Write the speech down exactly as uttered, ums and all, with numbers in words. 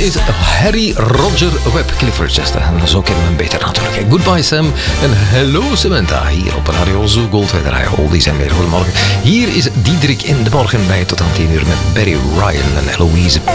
is Harry Roger Webb, Clifford Chester. En zo kennen we hem beter natuurlijk. Goodbye Sam en hello Samantha. Hier op Radio Zoo Gold. Wij draaien oldies en weer. Goedemorgen. Hier is Diederik in de morgen bij tot aan tien uur met Barry Ryan en Eloise